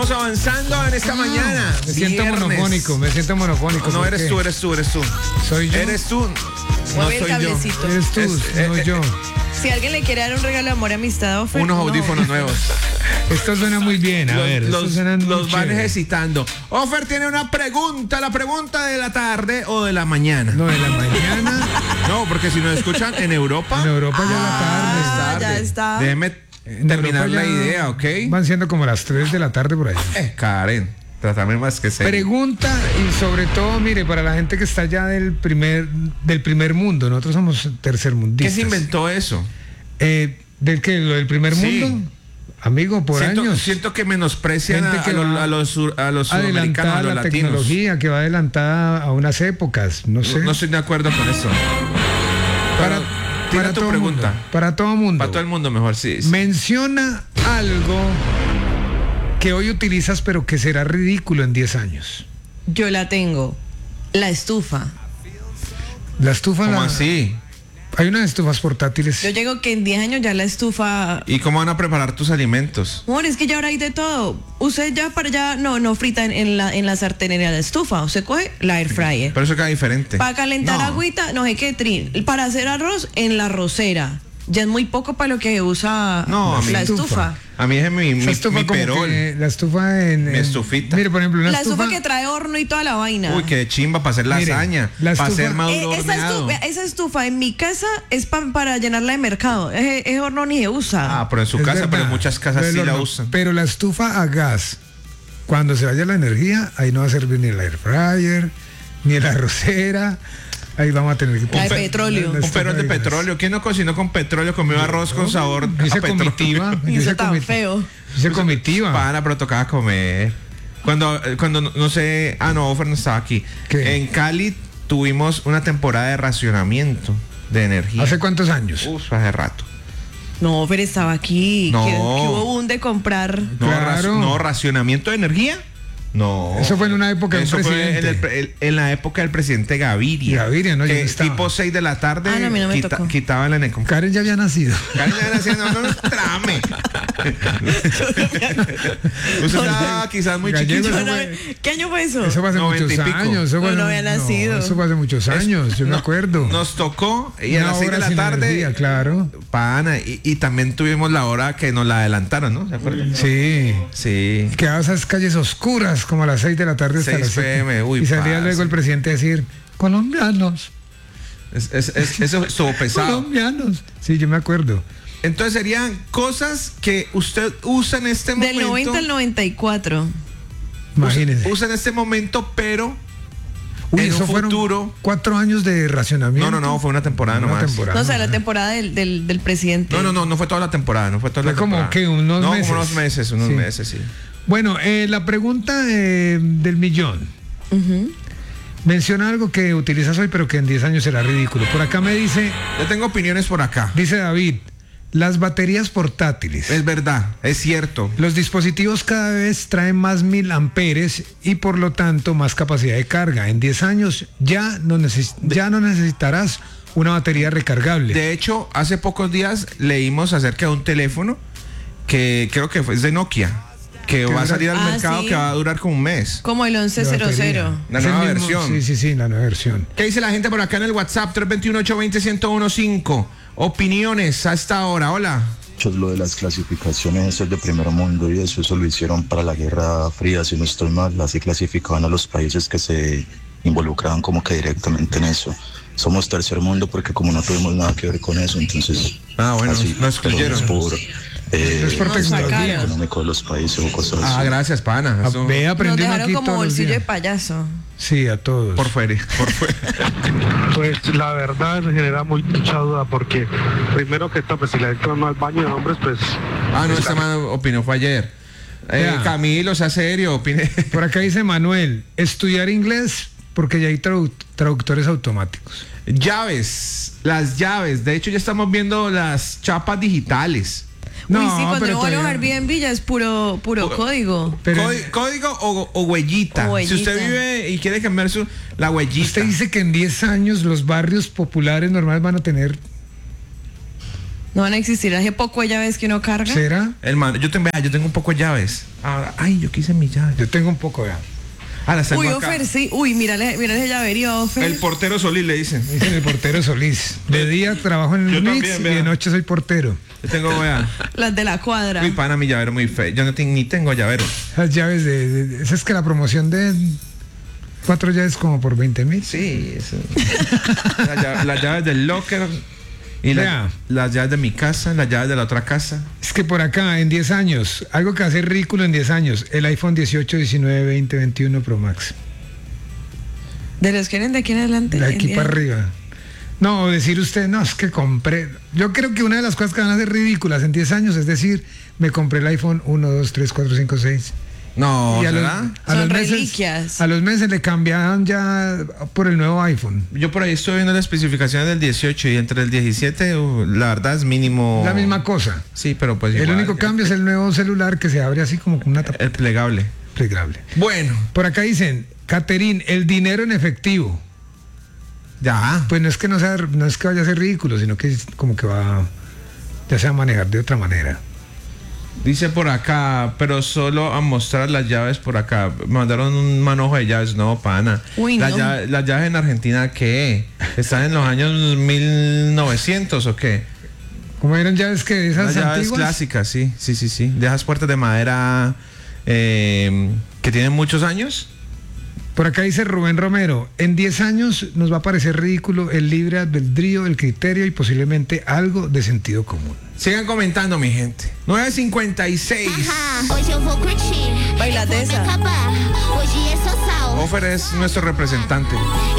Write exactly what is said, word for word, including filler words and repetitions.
Vamos avanzando en esta mañana. Me siento Viernes. monofónico, me siento monofónico. No, eres qué? tú, eres tú, eres tú. ¿Soy yo? Eres tú. No Mueve el soy yo. cablecito. Eres tú, Es- no eh, yo. Si alguien le quiere dar un regalo de amor y amistad, Ofer, Unos no. audífonos nuevos. Esto suena muy bien, a Los, ver. los, esto suena muy los van chévere. necesitando. Offer tiene una pregunta, la pregunta de la tarde o de la mañana. No, de la mañana. No, porque si nos escuchan en Europa. En Europa ya es la Ah, tarde. ya está. Déjeme En terminar Europa la ya idea, ¿ok? Van siendo como las tres de la tarde por ahí. Eh, Karen, trátame más que serio. Pregunta, y sobre todo, mire, para la gente que está ya del primer, del primer mundo, nosotros somos ¿Qué tercermundistas. se inventó eso? Eh, ¿Del qué? ¿Lo del primer Sí. mundo? Amigo, por siento, años. siento que menosprecian a, Gente que a los, va a los sur- a los sudamericanos, adelantada a los la latinos. tecnología, que va adelantada a unas épocas, no sé. No, no estoy de acuerdo con eso. para, Pero, tira para tu todo pregunta. mundo, para todo mundo. Para todo el mundo mejor, sí. sí. Menciona algo que hoy utilizas pero que será ridículo en diez años. Yo la tengo. La estufa. La estufa. ¿Cómo la- así? Hay unas estufas portátiles. Yo llego que en diez años ya la estufa. ¿Y cómo van a preparar tus alimentos? Amor, es que ya ahora hay de todo. Usted ya para allá no, no frita en, en la, en la sartén en la estufa. Usted coge la air fryer. Pero eso queda diferente. Para calentar No. agüita, no sé qué trin. Para hacer arroz en la arrocera. Ya es muy poco para lo que usa No, a mí- la Estufa. estufa. A mí es mi, mi, Esa estufa mi como perol. que- la estufa en, Mi en- estufita. Mire, por ejemplo, una La estufa, estufa que trae horno y toda la vaina. Uy, qué chimba para hacer Mire, lasaña, la para estufa- hacer Eh, maduro esa, horneado. estufa, esa estufa en mi casa es pa- para llenarla de mercado. Ese, ese horno ni se usa. Ah, pero en su Es casa, pero verdad. en muchas casas Pero sí el la horno- usan. Pero la estufa a gas, cuando se vaya la energía, ahí no va a servir ni el air fryer, ni la arrocera. Ahí vamos a tener que La de comprar- petróleo. la Un estufa perol de gas. petróleo. ¿Quién no cocinó con petróleo? Comió arroz con sabor Yo a hice petróleo. comitiva. yo Eso hice tan comi- feo. Hice comitiva. Pana, pero tocaba comer. Cuando, eh, cuando no, no sé, ah no, Fer no estaba aquí. ¿Qué? En Cali tuvimos una temporada de racionamiento de energía. ¿Hace cuántos años? Uf, hace rato. No, pero estaba aquí. No. Que, que hubo un de comprar. No, Claro. raci- no, racionamiento de energía. No. Eso fue en una época de un Eso fue en, presidente. el pre- el- en la época del presidente Gaviria. Gaviria, no, yo que no estaba. tipo seis de la tarde Ah, no, a mí no me quita- tocó. quitaban la energía. Karen ya había nacido. Karen ya era así, no, no, no, trame. Usted estaba quizás muy Gallego, chiquito. eso Yo no- fue- ¿Qué año fue eso? Eso fue hace Noventa y muchos pico. años. Eso fue, No, no había nacido. eso fue hace muchos años, yo me No, acuerdo. Nos tocó y a Una las seis de hora la sin tarde. energía, claro. Pana, y, y también tuvimos la hora que nos la adelantaron, ¿no? ¿Se acuerdan? Sí. Sí. Quedaba esas calles oscuras como a las seis de la tarde hasta seis las siete. p m, uy, y salía parce. luego el presidente a decir, colombianos, Es- es- es- eso estuvo pesado. colombianos. Sí, yo me acuerdo. Entonces serían cosas que usted usa en este Del momento. noventa al noventa y cuatro. Imagínense. Usa, usa en este momento, pero Uy, en eso un fueron futuro. cuatro años de racionamiento. No, no, no, fue una temporada Una nomás. temporada. No, o sea, la temporada del, del, del presidente. No, no, no, no fue toda la temporada, no fue toda Fue la como temporada. que unos no, meses. como unos meses, unos Sí. meses, sí. Bueno, eh, la pregunta eh, del millón. Ujú. Menciona algo que utilizas hoy, pero que en diez años será ridículo. Por acá me dice, Yo tengo opiniones por acá. dice David, las baterías portátiles. Es verdad, es cierto. Los dispositivos cada vez traen más mil amperes y por lo tanto más capacidad de carga. En diez años ya no, neces- ya no necesitarás una batería recargable. De hecho, hace pocos días leímos acerca de un teléfono que creo que fue es de Nokia, que va a dura- salir al Ah, mercado sí. que va a durar como un mes. Como el once De cero batería. cero. La Es el nueva mismo- versión. Sí, sí, sí, la nueva versión. ¿Qué dice la gente por acá en el WhatsApp? tres dos uno, ocho dos cero, uno cero uno cinco. Opiniones a esta hora. Hola. Muchos lo de las clasificaciones, eso es de primer mundo y eso, eso lo hicieron para la Guerra Fría, si no estoy mal, así clasificaban a los países que se involucraban como que directamente en eso. Somos tercer mundo porque como no tuvimos nada que ver con eso, entonces Ah, bueno, así, nos excluyeron. pero es por eh, Es por Nos tecnología. sacaron. económico de los países o cosas Ah, así. gracias, pana. Ah, Eso- Ve Nos aprendiendo dejaron aquí como todos los bolsillo de días. payaso. Sí, a todos. Por fuera, por fuera. Pues la verdad me genera mucha duda porque primero que todo, pues si le entran al baño de hombres, pues... Ah, no, esta man opinó fue ayer. Eh, Ya. Camilo, sea serio, opine. Por acá dice Manuel, estudiar inglés porque ya hay tradu- traductores automáticos. Llaves, las llaves. De hecho, ya estamos viendo las chapas digitales. No, Uy, sí, cuando pero yo voy a los todavía- Airbnb ya es puro, puro código. Pero Códi- código o, o huellita. O huellita. Si usted vive y quiere cambiar su la huellita. usted dice que en diez años los barrios populares normales van a tener No van a existir. Hace poco de llaves que uno carga. ¿Será? Hermano, yo, tengo, vea, yo tengo un poco de llaves. Ahora, ay, yo quise mi llave. Yo tengo un poco, ya. Ah, las tengo Uy, acá. Ofer, sí. Uy, mírale, mírale ese llaverío, Ofer. El portero Solís le dicen. Dicen el portero Solís. De día trabajo en Yo el Mix también, y vea. de noche soy portero. Yo tengo, vea. Las de la cuadra. Uy, pana, mi llavero muy feo. Yo no tengo, ni tengo llavero. Las llaves de, de- de- esa es que la promoción de cuatro llaves como por veinte mil. Sí, eso. La llave- las llaves del locker y la- Vea. las llaves de mi casa, las llaves de la otra casa. Es que por acá, en diez años, algo que va a ser ridículo en diez años, el iPhone dieciocho, diecinueve, veinte, veintiuno Pro Max. De los que vienen de aquí en adelante. De el aquí día- para arriba. No, decir usted, no, es que compré. Yo creo que una de las cosas que van a ser ridículas en diez años es decir, me compré el iPhone uno, dos, tres, cuatro, cinco, seis. No, y a los, ¿será? a Son los meses, reliquias. a los meses le cambiaban ya por el nuevo iPhone. Yo por ahí estoy viendo las especificaciones del dieciocho y entre el diecisiete, uh, la verdad es mínimo. La misma cosa. Sí, pero pues El igual, único ya. cambio es el nuevo celular que se abre así como con una tapa El plegable. plegable. Bueno, Por acá dicen, Caterín, el dinero en efectivo. ya. Pues no es que no sea, no es que vaya a ser ridículo, sino que es como que va ya se va a manejar de otra manera. Dice por acá, pero solo a mostrar las llaves por acá. Me mandaron un manojo de llaves, no, pana. Uy, las, no. llaves, las llaves en Argentina, ¿qué? ¿Están en los años mil novecientos o qué? Como eran llaves que de esas Las llaves antiguas. clásicas, sí, sí, sí, sí. De esas puertas de madera eh, que tienen muchos años. Por acá dice Rubén Romero, en diez años nos va a parecer ridículo el libre albedrío, el criterio y posiblemente algo de sentido común. Sigan comentando, mi gente. nueve cincuenta y seis. Hoje eu vou curtir. Baila Eu vou dessa. me acabar. Hoje é só sal. Ofer es nuestro representante.